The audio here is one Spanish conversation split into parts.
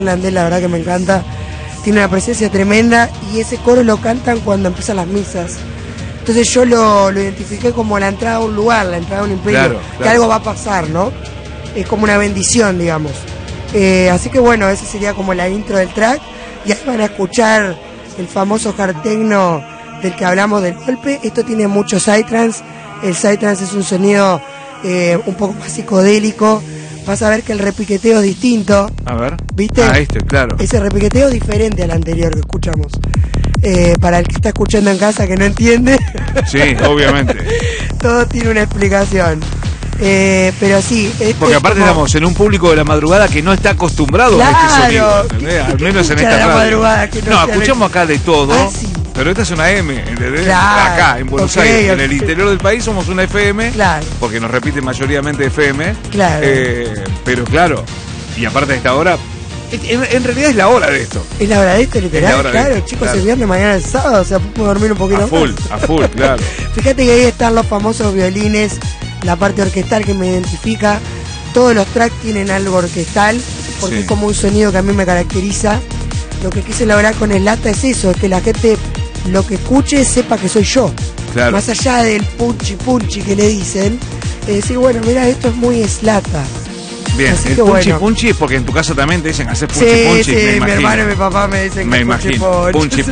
Landés, la verdad que me encanta, tiene una presencia tremenda y ese coro lo cantan cuando empiezan las misas. Entonces yo lo identifiqué como la entrada a un lugar, la entrada a un imperio, claro. Que algo va a pasar, ¿no? Es como una bendición, digamos. Así que bueno, ese sería como la intro del track y ahí van a escuchar el famoso hard techno del que hablamos del golpe. Esto tiene mucho psytrance, el psytrance es un sonido un poco más psicodélico. Vas a ver que el repiqueteo es distinto. A ver. ¿Viste? Claro. Ese repiqueteo es diferente al anterior que escuchamos. Para el que está escuchando en casa que no entiende. Sí, obviamente. Todo tiene una explicación. Pero sí. Porque aparte estamos en un público de la madrugada que no está acostumbrado a este sonido, ¿entendés? Al menos en esta radio. No, escuchamos acá de todo. Sí. Pero esta es una M, ¿entendés? Claro, acá, en Buenos Aires. En el interior del país somos una FM, claro, porque nos repiten mayoritariamente FM. Claro. Pero claro, y aparte de esta hora, en realidad es la hora de esto. Es la hora de esto, literal. Claro, esto, chicos, claro. El viernes, mañana el sábado, o sea, podemos dormir un poquito A full, claro. Fíjate que ahí están los famosos violines, la parte orquestal que me identifica. Todos los tracks tienen algo orquestal, porque es como un sonido que a mí me caracteriza. Lo que quise lograr con el Lata es eso, es que la gente lo que escuche sepa que soy yo. Claro. Más allá del punchi que le dicen, decir, bueno, mira, esto es muy Slata. Bien, así el punchi es porque en tu casa también te dicen hacer punchi. Sí, mi hermano y mi papá me dicen me imagino. Punchi.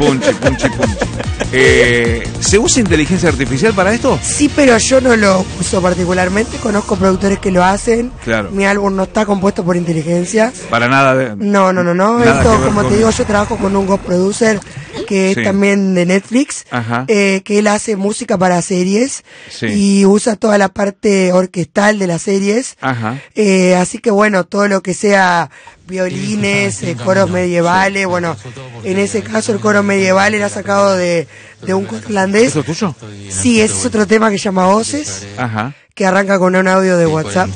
¿Se usa inteligencia artificial para esto? Sí, pero yo no lo uso particularmente. Conozco productores que lo hacen. Claro. Mi álbum no está compuesto por inteligencia. Para nada. No. Esto, como te digo, yo trabajo con un ghost producer que es también de Netflix, que él hace música para series y usa toda la parte orquestal de las series. Así que bueno, todo lo que sea violines, coros medievales, bueno, en ese caso el coro medieval era sacado de un coro irlandés. ¿Eso es tuyo? Sí, ese es otro tema que se llama Voces, que arranca con un audio de WhatsApp.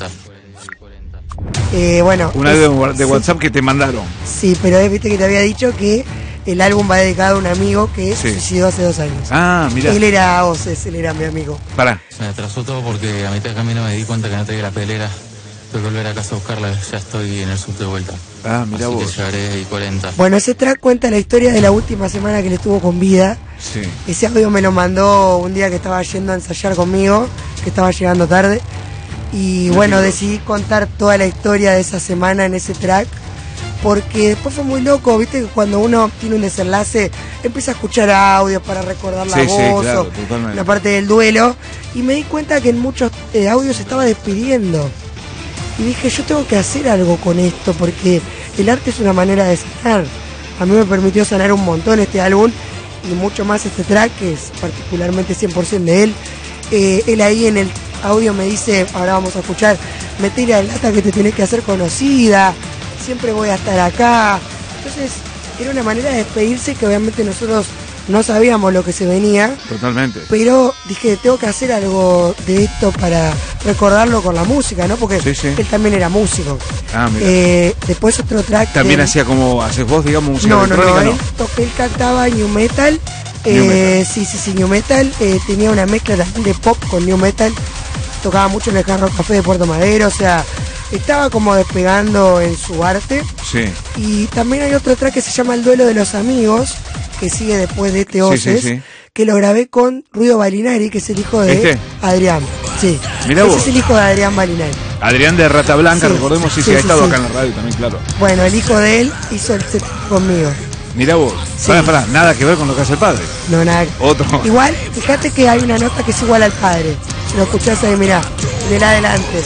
Bueno, un audio de WhatsApp que te mandaron. Sí, pero viste que te había dicho que el álbum va dedicado a un amigo que se suicidó hace 2 años. Ah, mira. Él era Voces, él era mi amigo. Pará. Me atrasó todo porque a mitad de camino me di cuenta que no traía la pelera. Tengo que volver a casa a buscarla, ya estoy en el sub de vuelta. Ah, mira vos. Así que llegaré y 40. Bueno, ese track cuenta la historia de la última semana que él estuvo con vida. Sí. Ese audio me lo mandó un día que estaba yendo a ensayar conmigo, que estaba llegando tarde. Y bueno, decidí contar toda la historia de esa semana en ese track, porque después fue muy loco, viste que cuando uno tiene un desenlace empieza a escuchar audios para recordar la voz, claro, la parte del duelo, y me di cuenta que en muchos audios se estaba despidiendo. Y dije, yo tengo que hacer algo con esto, porque el arte es una manera de sanar. A mí me permitió sanar un montón este álbum, y mucho más este track, que es particularmente 100% de él. Él ahí en el audio me dice, ahora vamos a escuchar, metele al Lata que te tenés que hacer conocida, siempre voy a estar acá. Entonces era una manera de despedirse que obviamente nosotros no sabíamos lo que se venía. Totalmente. Pero dije, tengo que hacer algo de esto para recordarlo con la música, ¿no? Porque él también era músico. Ah, mira. Después otro track. También hacía como haces vos, digamos, música electrónica. Él cantaba New Metal. New Metal. Tenía una mezcla también de pop con New Metal. Tocaba mucho en el Hard Rock Café de Puerto Madero, o sea, estaba como despegando en su arte. Sí. Y también hay otro track que se llama El Duelo de los Amigos, que sigue después de este Voces, que lo grabé con Ruido Balinari, que es el hijo de Adrián. Sí. Mirá vos. Ese es el hijo de Adrián Balinari. Adrián de Rata Blanca, recordemos, ha estado acá en la radio también, claro. Bueno, el hijo de él hizo el set conmigo. Mirá vos. Pará, nada que ver con lo que hace el padre. No, nada. Otro. Igual, fíjate que hay una nota que es igual al padre. Lo escuchás ahí, mirá, del adelante.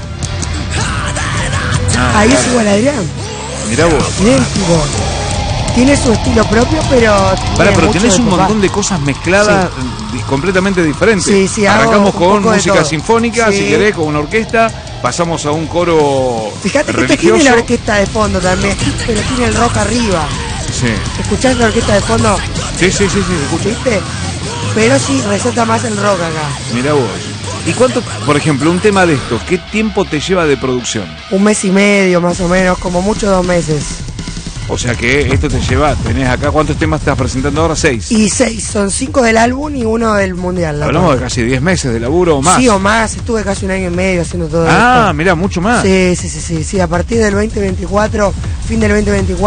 Ahí es igual a Adrián. Mirá vos. Idéntico. Tiene su estilo propio, pero tenés un montón de cosas mezcladas completamente diferentes. Sí, arrancamos con música sinfónica, si querés, con una orquesta, pasamos a un coro Fíjate que religioso. Tiene la orquesta de fondo también, pero tiene el rock arriba. Sí. ¿Escuchás la orquesta de fondo? Sí, escucho. ¿Viste? Pero sí, resalta más el rock acá. Mirá vos. ¿Y cuánto, por ejemplo, un tema de esto, qué tiempo te lleva de producción? 1 mes y medio, más o menos, como mucho 2 meses. O sea que esto te lleva, tenés acá, ¿cuántos temas estás presentando ahora? 6. Y 6, son 5 del álbum y 1 del mundial. Hablamos de casi 10 meses de laburo o más. Sí, o más, estuve casi 1 año y medio haciendo todo esto. Ah, mirá, mucho más. Sí, a partir del 2024, fin del 2024.